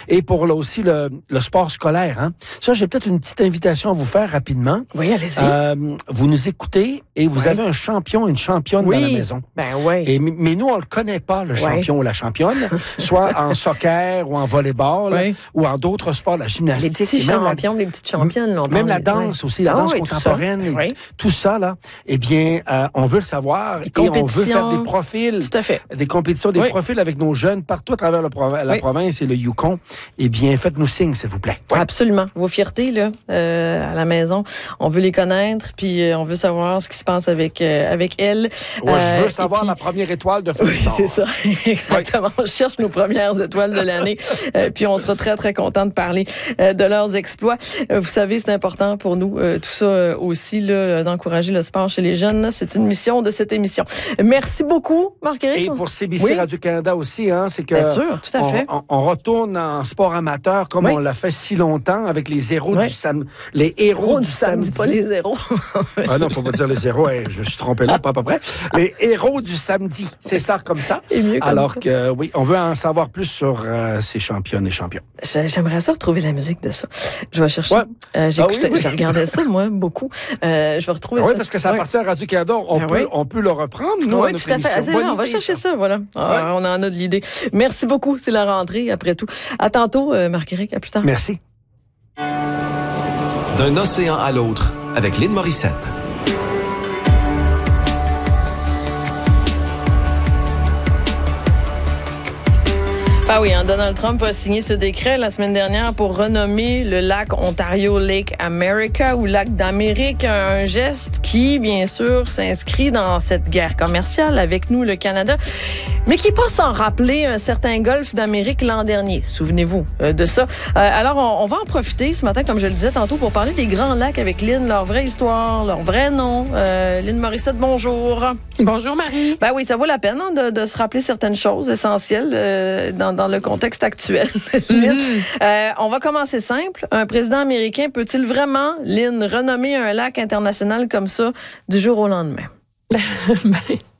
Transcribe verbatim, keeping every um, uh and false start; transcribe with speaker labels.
Speaker 1: et pour là aussi le, le sport scolaire. Hein. Ça, j'ai peut-être une petite invitation à vous faire rapidement.
Speaker 2: Oui, allez-y.
Speaker 1: Euh, vous nous écoutez et vous
Speaker 2: oui.
Speaker 1: avez un champion, une championne
Speaker 2: oui.
Speaker 1: dans la maison.
Speaker 2: Ben oui.
Speaker 1: Et, mais nous, on le connaît pas, le
Speaker 2: oui.
Speaker 1: champion ou la championne, soit en soccer ou en volleyball
Speaker 2: oui.
Speaker 1: ou en d'autres sports, la gymnastique.
Speaker 2: Les petits
Speaker 1: même
Speaker 2: champions,
Speaker 1: la,
Speaker 2: les petites championnes. Là,
Speaker 1: même la danse oui. aussi, la ah, danse oui, contemporaine, tout ça, et, oui. tout ça là. Eh bien, euh, on veut le savoir et on veut faire des profils,
Speaker 2: tout à fait.
Speaker 1: des compétitions, des
Speaker 2: oui.
Speaker 1: profils avec nos jeunes partout à travers le prov- la oui. province et le Yukon. Eh bien, faites-nous signe, s'il vous plaît.
Speaker 2: Oui. Absolument. Vos fiertés là, euh, à la maison, on veut les connaître, puis euh, on veut savoir ce qui se passe avec euh, avec elles.
Speaker 1: Ouais, euh, je veux savoir
Speaker 2: puis...
Speaker 1: la première étoile de Feu
Speaker 2: oui, c'est ça, exactement.
Speaker 1: Oui.
Speaker 2: On cherche nos premières étoiles de l'année, euh, puis on sera très très content de parler euh, de leurs exploits. Euh, vous savez, c'est important pour nous euh, tout ça euh, aussi là, d'encourager le sport chez les jeunes. Là. C'est une mission de cette émission. Merci beaucoup, Marc-Éric.
Speaker 1: Et pour C B C oui. Radio-Canada aussi, hein, c'est que
Speaker 2: bien sûr, tout à fait.
Speaker 1: On, on retourne en sport amateur comme oui. on l'a fait si longtemps avec les héros oui. du samedi, les héros oh, du, du samedi.
Speaker 2: Pas les héros.
Speaker 1: Ah non, faut pas dire les héros. Hey, je me suis trompé là, pas à peu près. Les héros du samedi, c'est ça comme ça.
Speaker 2: C'est mieux comme
Speaker 1: Alors
Speaker 2: ça.
Speaker 1: que oui, on veut en savoir plus sur euh, ces championnes et champions.
Speaker 2: J'aimerais ça retrouver la musique de ça. Je vais chercher.
Speaker 1: Ouais.
Speaker 2: Euh, ah oui, oui. Je regardais ça moi beaucoup. Euh, je vais retrouver
Speaker 1: ah
Speaker 2: ça.
Speaker 1: Oui, parce que ça appartient à Radio-Canada. On, ah peut, oui. on peut le reprendre, nous,
Speaker 2: oui,
Speaker 1: à notre
Speaker 2: tout à fait.
Speaker 1: émission.
Speaker 2: Ah, on va
Speaker 1: idée,
Speaker 2: chercher
Speaker 1: ça.
Speaker 2: ça, voilà. Ah, ouais. On en a de l'idée. Merci beaucoup. C'est la rentrée, après tout. À tantôt, euh, Marc-Éric. À plus tard.
Speaker 1: Merci.
Speaker 3: D'un océan à l'autre, avec Lynn Morissette.
Speaker 2: Ah oui, hein, Donald Trump a signé ce décret la semaine dernière pour renommer le lac Ontario Lake America ou lac d'Amérique, un geste qui, bien sûr, s'inscrit dans cette guerre commerciale avec nous, le Canada, mais qui pas sans rappeler un certain golfe d'Amérique l'an dernier. Souvenez-vous euh, de ça. Euh, alors, on, on va en profiter ce matin, comme je le disais tantôt, pour parler des grands lacs avec Lynn, leur vraie histoire, leur vrai nom. Euh, Lynn Morissette, bonjour.
Speaker 4: Bonjour, Marie.
Speaker 2: Ben oui, ça vaut la peine hein, de, de se rappeler certaines choses essentielles euh, dans, dans le contexte actuel. Lynn, mm-hmm. euh, on va commencer simple. Un président américain peut-il vraiment, Lynn, renommer un lac international comme ça du jour au lendemain?
Speaker 4: ben...